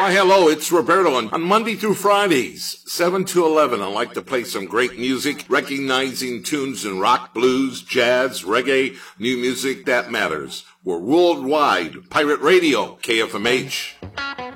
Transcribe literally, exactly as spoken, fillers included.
Why, hello, it's Roberto. And on Monday through Fridays, seven to eleven, I like to play some great music, recognizing tunes in rock, blues, jazz, reggae, new music that matters. We're worldwide. Pirate Radio, K F M H.